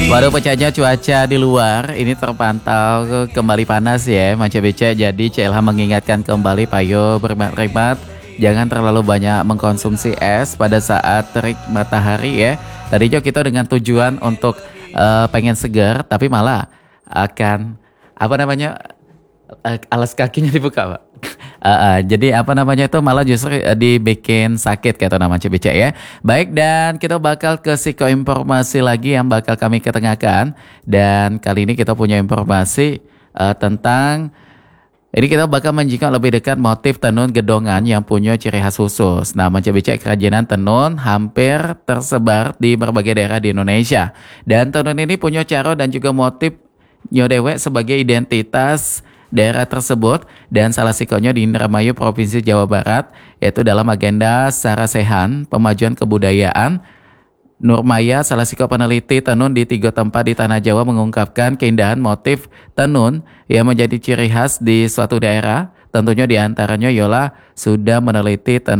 Waduh pecahnya cuaca di luar ini terpantau kembali panas ya Manca Beca. Jadi CLH mengingatkan kembali payo berhemat-hemat, jangan terlalu banyak mengkonsumsi es pada saat terik matahari ya. Tadi juga kita dengan tujuan untuk pengen segar tapi malah akan apa namanya alas kakinya dibuka Pak. Jadi apa namanya itu malah justru dibikin sakit kata nama CBC ya. Baik, dan kita bakal ke psiko informasi lagi yang bakal kami ketengahkan. Dan kali ini kita punya informasi tentang ini kita bakal menjingkau lebih dekat motif tenun gedongan yang punya ciri khas khusus. Nah, Manca kerajinan tenun hampir tersebar di berbagai daerah di Indonesia. Dan tenun ini punya cara dan juga motif nyodewe sebagai identitas daerah tersebut, dan salah sikonya di Indramayu, Provinsi Jawa Barat, yaitu dalam agenda Sarasehan Pemajuan Kebudayaan. Nurmaya, salah siko peneliti tenun di 3 tempat di Tanah Jawa, mengungkapkan keindahan motif tenun yang menjadi ciri khas di suatu daerah. Tentunya diantaranya Yola sudah meneliti tenun